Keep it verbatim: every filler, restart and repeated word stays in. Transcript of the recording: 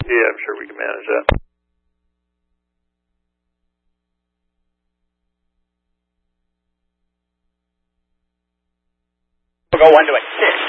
Yeah, I'm sure we can manage that. We'll go one to a six.